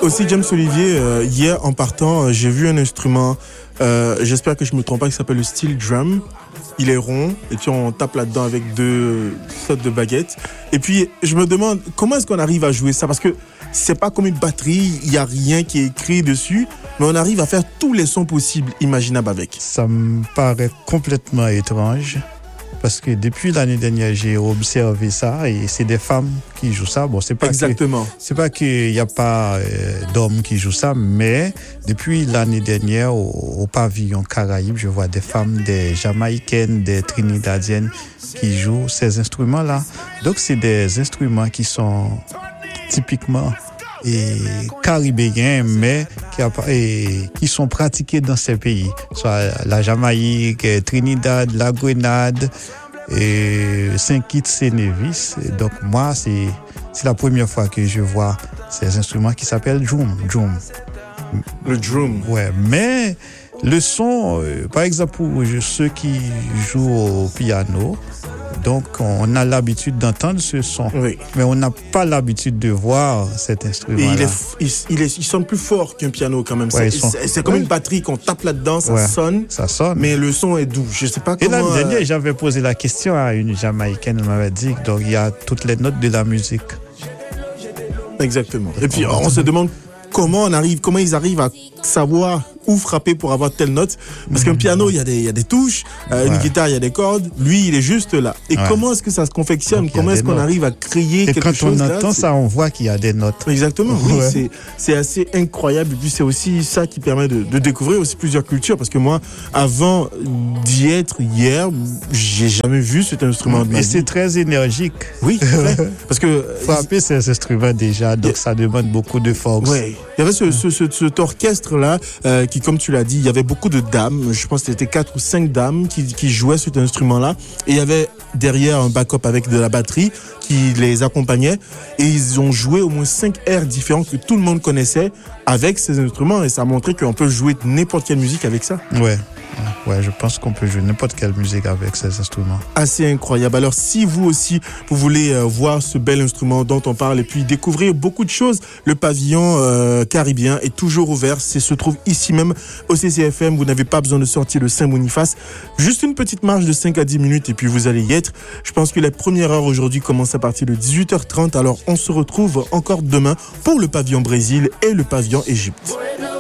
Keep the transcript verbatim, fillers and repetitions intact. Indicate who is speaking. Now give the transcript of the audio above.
Speaker 1: aussi, James Olivier, euh, hier en partant, euh, j'ai vu un instrument, euh, j'espère que je ne me trompe pas, qui s'appelle le steel drum. Il est rond et puis on tape là-dedans avec deux sortes de baguettes. Et puis je me demande comment est-ce qu'on arrive à jouer ça, parce que c'est pas comme une batterie, il y a rien qui est écrit dessus, mais on arrive à faire tous les sons possibles, imaginables avec.
Speaker 2: Ça me paraît complètement étrange. Parce que depuis l'année dernière, j'ai observé ça et c'est des femmes qui jouent ça. Bon, c'est pas
Speaker 1: Exactement.
Speaker 2: Que, c'est pas qu'il n'y a pas euh, d'hommes qui jouent ça, mais depuis l'année dernière, au, au pavillon Caraïbes, je vois des femmes, des Jamaïcaines, des Trinidadiennes qui jouent ces instruments-là. Donc, c'est des instruments qui sont typiquement et caribéens, mais qui, a, et, qui sont pratiqués dans ces pays, soit la Jamaïque, Trinidad, la Grenade, et Saint-Kitts et Nevis. Et donc moi, c'est, c'est la première fois que je vois ces instruments qui s'appellent drum, drum.
Speaker 1: Le drum.
Speaker 2: Ouais, mais le son, euh, par exemple, pour ceux qui jouent au piano, donc on a l'habitude d'entendre ce son,
Speaker 1: oui.
Speaker 2: mais on n'a pas l'habitude de voir cet instrument.
Speaker 1: Et il, est, il, il, est, il sonne plus fort qu'un piano quand même.
Speaker 2: Ouais,
Speaker 1: c'est,
Speaker 2: sont...
Speaker 1: c'est, c'est comme ouais. une batterie qu'on tape là-dedans, ça
Speaker 2: ouais,
Speaker 1: sonne.
Speaker 2: Ça sonne.
Speaker 1: Mais le son est doux. Je sais pas comment.
Speaker 2: Et l'année dernière, euh... j'avais posé la question à une Jamaïcaine, elle m'avait dit donc il y a toutes les notes de la musique.
Speaker 1: Exactement. Et puis on se demande comment on arrive, comment ils arrivent à savoir où frapper pour avoir telle note. Parce qu'un piano, il y a des, il y a des touches, euh, ouais. une guitare, il y a des cordes. Lui, il est juste là. Et ouais. comment est-ce que ça se confectionne? Comment est-ce qu'on notes. arrive à créer
Speaker 2: et
Speaker 1: quelque chose?
Speaker 2: Et quand on
Speaker 1: là,
Speaker 2: entend
Speaker 1: c'est...
Speaker 2: ça, on voit qu'il y a des notes.
Speaker 1: Exactement. Oui, ouais. c'est, c'est assez incroyable. Et puis c'est aussi ça qui permet de, de découvrir aussi plusieurs cultures. Parce que moi, avant d'y être hier, j'ai jamais vu cet instrument.
Speaker 2: Mais c'est très énergique.
Speaker 1: Oui. Parce que
Speaker 2: frapper ces instruments déjà, donc ça demande beaucoup de force.
Speaker 1: Oui. Il y avait ce, ce, ce, cet orchestre-là euh, qui, comme tu l'as dit, il y avait beaucoup de dames. Je pense que c'était quatre ou cinq dames qui, qui jouaient cet instrument-là. Et il y avait derrière un backup avec de la batterie qui les accompagnait. Et ils ont joué au moins cinq airs différents que tout le monde connaissait avec ces instruments. Et ça a montré qu'on peut jouer n'importe quelle musique avec ça.
Speaker 2: Ouais. Ouais, je pense qu'on peut jouer n'importe quelle musique avec ces instruments.
Speaker 1: Assez incroyable. Alors, si vous aussi, vous voulez euh, voir ce bel instrument dont on parle et puis découvrir beaucoup de choses, le pavillon euh, caribéen est toujours ouvert. C'est se trouve ici même au C C F M. Vous n'avez pas besoin de sortir de Saint-Boniface. Juste une petite marche de cinq à dix minutes et puis vous allez y être. Je pense que la première heure aujourd'hui commence à partir de dix-huit heures trente. Alors, on se retrouve encore demain pour le pavillon Brésil et le pavillon Égypte.